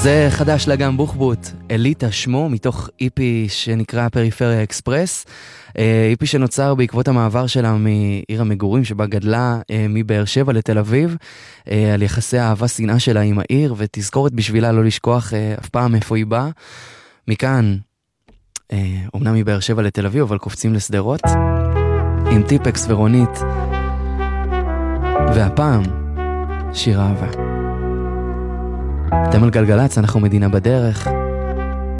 זה חדש לאגם בוחבוט, אליטה שמו, מתוך איפי שנקרא פריפריה אקספרס, איפי שנוצר בעקבות המעבר שלה מעיר המגורים שבה גדלה מבאר שבע לתל אביב, על יחסי האהבה שנאה שלה עם העיר, ותזכורת בשבילה לא לשכוח אף פעם איפה היא באה. מכאן, אומנם מבאר שבע לתל אביב, אבל קופצים לסדרות, עם טיפקס ורונית, והפעם שיר אהבה. אתם על גלגלץ, אנחנו מדינה בדרך.